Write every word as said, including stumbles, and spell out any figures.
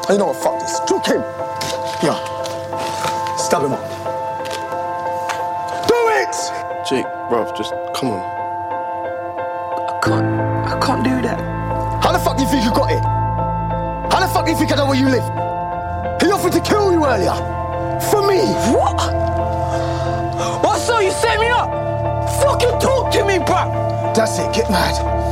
You know what, fuck this. Juke him. Yeah. Stab him up. Do it! Jake, bruv, just come on. I can't, I can't do that. How the fuck do you think you got it? How the fuck do you think I know where you live? He offered to kill you earlier. For me. What? What, so you set me up? Fucking talk to me, bruh. That's it, get mad.